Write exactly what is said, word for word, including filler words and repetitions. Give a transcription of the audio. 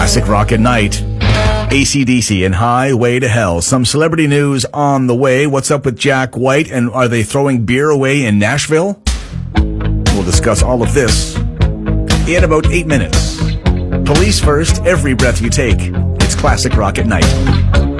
Classic Rock at Night. A C D C and Highway to Hell. Some celebrity news on the way. What's up with Jack White, and are they throwing beer away in Nashville? We'll discuss all of this in about eight minutes. Police first, every breath you take. It's Classic Rock at Night.